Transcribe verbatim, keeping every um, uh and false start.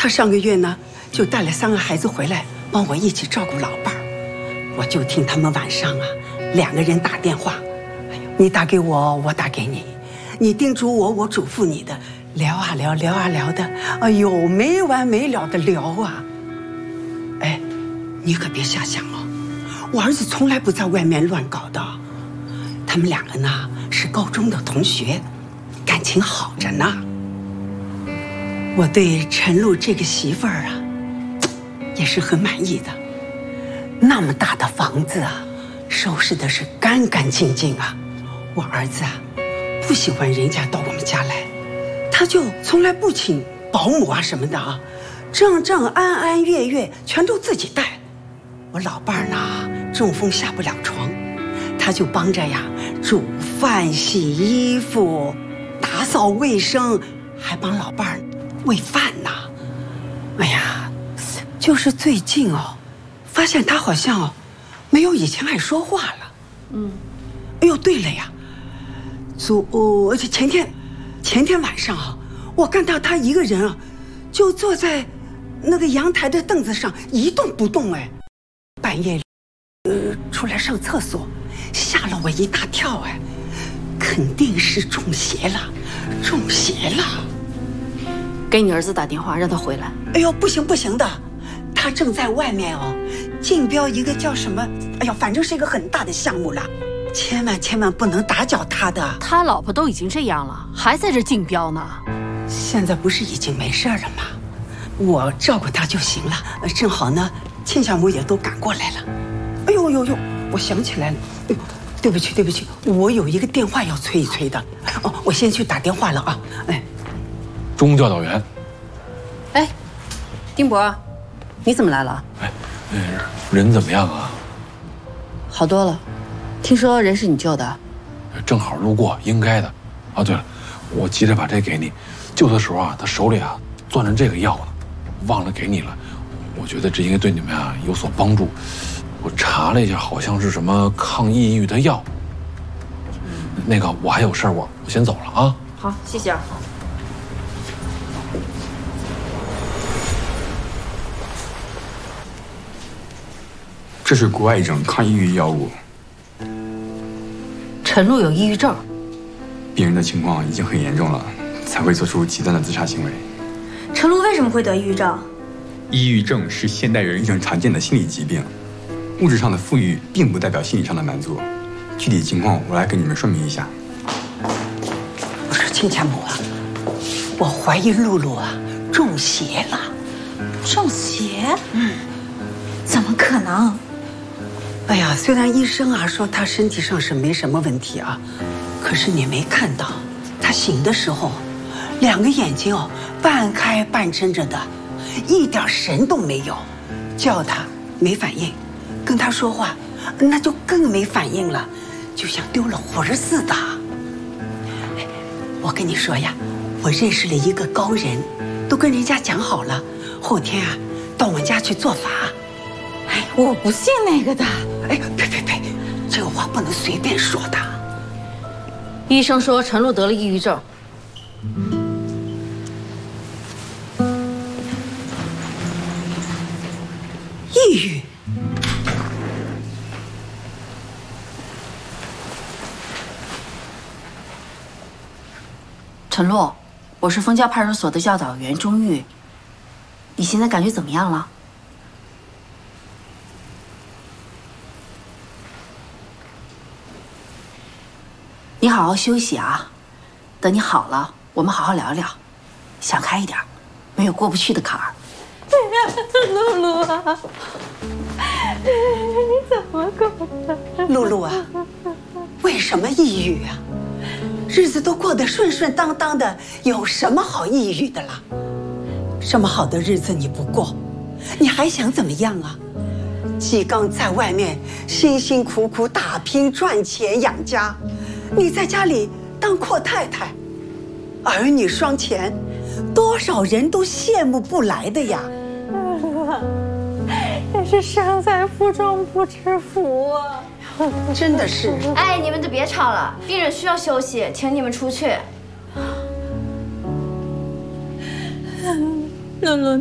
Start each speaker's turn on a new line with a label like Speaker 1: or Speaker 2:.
Speaker 1: 他上个月呢就带了三个孩子回来，帮我一起照顾老伴儿。我就听他们晚上啊两个人打电话，哎呦，你打给我，我打给你，你叮嘱我，我嘱咐你的，聊啊聊，聊啊聊的，哎呦，没完没了的聊啊。哎，你可别瞎想哦，我儿子从来不在外面乱搞的。他们两个呢是高中的同学，感情好着呢。我对陈露这个媳妇儿啊，也是很满意的。那么大的房子啊，收拾的是干干净净啊。我儿子啊，不喜欢人家到我们家来，他就从来不请保姆啊什么的啊，正正安安悦悦全都自己带。我老伴儿呢中风下不了床，他就帮着呀煮饭、洗衣服、打扫卫生，还帮老伴儿喂饭呢。哎呀，就是最近哦，发现他好像哦没有以前爱说话了。嗯，哎呦，对了呀，昨哦前天前天晚上啊，我看到他一个人啊，就坐在那个阳台的凳子上一动不动。哎，半夜呃出来上厕所，吓了我一大跳。哎，肯定是中邪了，中邪了。
Speaker 2: 给你儿子打电话，让他回来。
Speaker 1: 哎呦，不行不行的，他正在外面哦，竞标一个叫什么？哎呀，反正是一个很大的项目了，千万千万不能打搅他的。
Speaker 2: 他老婆都已经这样了，还在这竞标呢。
Speaker 1: 现在不是已经没事了吗？我照顾他就行了。正好呢，亲家母也都赶过来了。哎呦呦呦，我想起来了，哎呦，对不起对不起，我有一个电话要催一催的。哦，我先去打电话了啊。哎，
Speaker 3: 钟教导员。
Speaker 2: 哎，丁博，你怎么来了？
Speaker 3: 哎，人怎么样啊？
Speaker 2: 好多了，听说人是你救的。
Speaker 3: 正好路过，应该的。啊，对了，我急着把这给你，救的时候啊，他手里啊攥着这个药呢，忘了给你了。我觉得这应该对你们啊有所帮助。我查了一下，好像是什么抗抑郁的药。那个我还有事儿，我我先走了啊。
Speaker 2: 好，谢谢啊。
Speaker 4: 这是国外一种抗抑郁药物。
Speaker 2: 陈露有抑郁症，
Speaker 4: 病人的情况已经很严重了，才会做出极端的自杀行为。
Speaker 5: 陈露为什么会得抑郁症？
Speaker 4: 抑郁症是现代人一种常见的心理疾病，物质上的富裕并不代表心理上的满足。具体情况我来给你们说明一下。
Speaker 1: 我说亲家母啊，我怀疑露露啊中邪了。
Speaker 5: 中邪？嗯，怎么可能？
Speaker 1: 哎呀，虽然医生啊说他身体上是没什么问题啊，可是你没看到他醒的时候，两个眼睛哦半开半睁着的，一点神都没有。叫他没反应，跟他说话那就更没反应了，就像丢了魂儿似的。哎，我跟你说呀，我认识了一个高人，都跟人家讲好了，后天啊到我们家去做法。
Speaker 5: 哎，我不信那个的。
Speaker 1: 哎，呸呸呸，这个话不能随便说的。
Speaker 2: 医生说陈露得了抑郁症。
Speaker 1: 抑郁？
Speaker 2: 陈露，我是枫江派出所的教导员钟玉，你现在感觉怎么样了？你好好休息啊，等你好了，我们好好聊聊，想开一点，没有过不去的坎儿。
Speaker 5: 露露啊，你怎么搞的？
Speaker 1: 露露啊，为什么抑郁啊？日子都过得顺顺当当的，有什么好抑郁的了？这么好的日子你不过，你还想怎么样啊？季刚在外面辛辛苦苦打拼赚钱养家，你在家里当阔太太，儿女双全，多少人都羡慕不来的呀。
Speaker 5: 也是生在福中不知福啊！
Speaker 1: 真的是。
Speaker 6: 哎，你们就别吵了，病人需要休息，请你们出去。
Speaker 5: 露露。